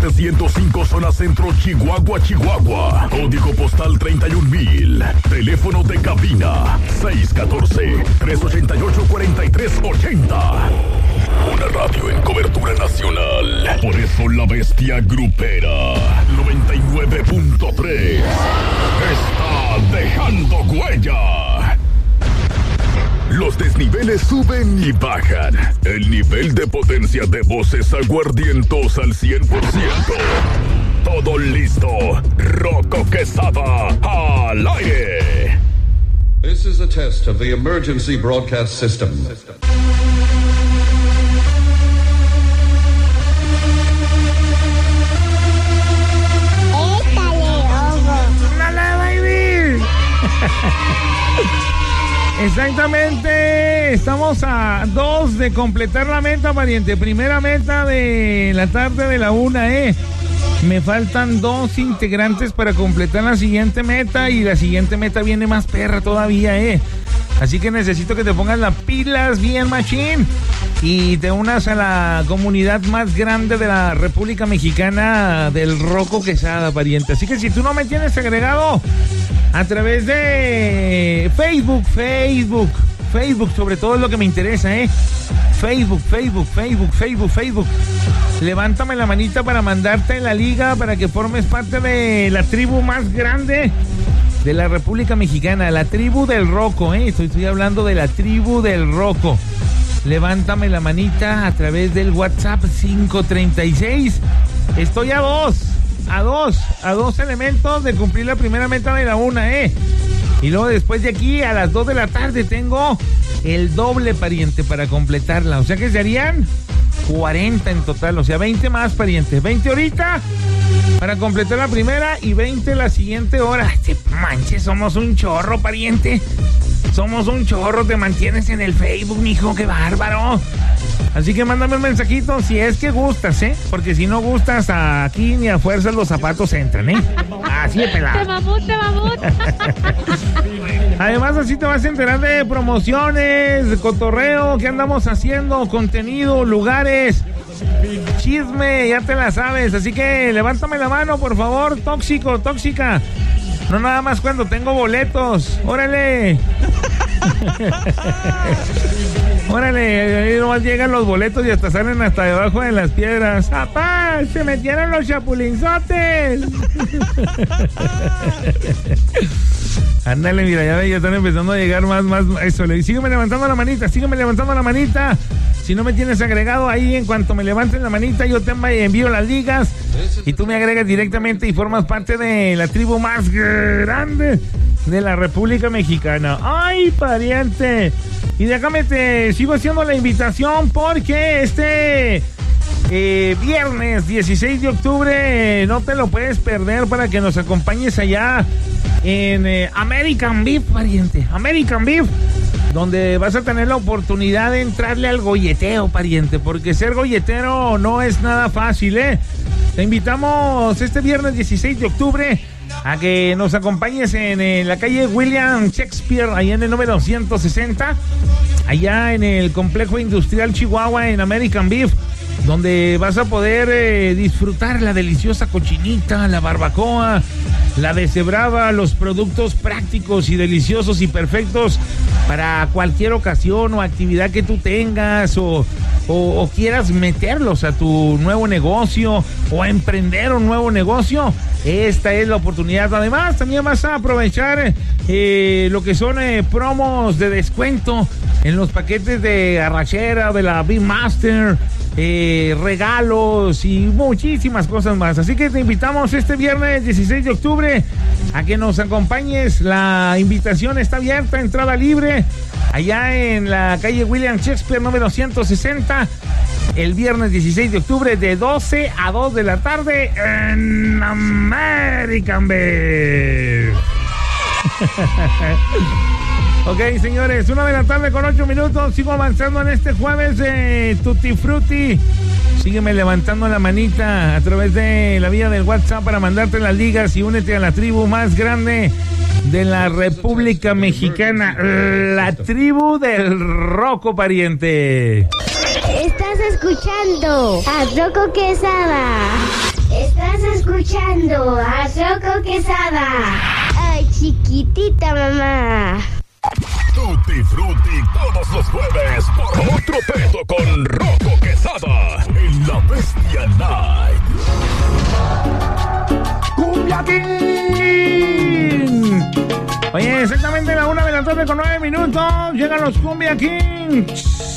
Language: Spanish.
705 zona centro, Chihuahua, Chihuahua. Código postal 31000. Teléfono de cabina 614-388-4380. Una radio en cobertura nacional. Por eso la bestia grupera 99.3 está dejando huella. Los desniveles suben y bajan. El nivel de potencia de voces aguardientos al 100%. Todo listo. Rocco Quesada al aire. This is a test of the emergency broadcast system. Exactamente, estamos a 2 de completar la meta, pariente. Primera meta de la tarde de la 1, Me faltan 2 integrantes para completar la siguiente meta y la siguiente meta viene más perra todavía, Así que necesito que te pongas las pilas bien, machín, y te unas a la comunidad más grande de la República Mexicana del Rocco Quesada, pariente. Así que si tú no me tienes agregado a través de Facebook, sobre todo es lo que me interesa, Facebook. Levántame la manita para mandarte en la liga para que formes parte de la tribu más grande de la República Mexicana, la tribu del Rocco, Estoy hablando de la tribu del Rocco. Levántame la manita a través del WhatsApp 536. Estoy a dos elementos de cumplir la primera meta de la 1, Y luego después de aquí a las 2 de la tarde tengo el doble, pariente, para completarla. O sea que serían 40 en total, o sea 20 más, pariente. 20 ahorita para completar la primera y 20 la siguiente hora. Manches, somos un chorro, pariente. Somos un chorro, te mantienes en el Facebook, mijo, qué bárbaro. Así que mándame un mensajito si es que gustas, porque si no gustas, aquí ni a fuerzas los zapatos entran, Así de pelado. Te mamut. Además, así te vas a enterar de promociones, de cotorreo, qué andamos haciendo, contenido, lugares, chisme, ya te la sabes. Así que levántame la mano, por favor, tóxico, tóxica. No nada más cuando tengo boletos. ¡Órale! Órale, ahí nomás llegan los boletos y hasta salen hasta debajo de las piedras. ¡Papá! ¡Se metieron los chapulinzotes! Ándale, mira, ya están empezando a llegar más. Eso, sígueme levantando la manita. Si no me tienes agregado ahí, en cuanto me levanten la manita, yo te envío las ligas y tú me agregas directamente y formas parte de la tribu más grande de la República Mexicana. ¡Ay, pariente! Y déjame, te sigo haciendo la invitación porque este viernes 16 de octubre no te lo puedes perder para que nos acompañes allá en American Beef, pariente. American Beef, donde vas a tener la oportunidad de entrarle al golleteo, pariente, porque ser golletero no es nada fácil, Te invitamos este viernes 16 de octubre a que nos acompañes en la calle William Shakespeare, allá en el número 160, allá en el Complejo Industrial Chihuahua, en American Beef, donde vas a poder disfrutar la deliciosa cochinita, la barbacoa, la deshebrada, los productos prácticos y deliciosos y perfectos para cualquier ocasión o actividad que tú tengas o quieras meterlos a tu nuevo negocio o a emprender un nuevo negocio. Esta es la oportunidad. Además, también vas a aprovechar lo que son promos de descuento en los paquetes de arrachera, de la Beefmaster, regalos y muchísimas cosas más. Así que te invitamos este viernes 16 de octubre a que nos acompañes. La invitación está abierta, entrada libre, allá en la calle William Shakespeare número 160, el viernes 16 de octubre de 12 a 2 de la tarde en American Beef. Ok, señores, 1 de la tarde con 8 minutos. Sigo avanzando en este jueves de Tutti Frutti. Sígueme levantando la manita a través de la vía del WhatsApp para mandarte las ligas y únete a la tribu más grande de la República Mexicana, la tribu del Rocco, pariente. Estás escuchando a Rocco Quesada Estás escuchando a Rocco Quesada. Ay, chiquitita mamá. Tutti Frutti todos los jueves por otro peso con Rocco Quesada en La Bestia Night. ¡Cumbia King! Oye, exactamente la 1:09 PM. Llegan los Cumbia Kings.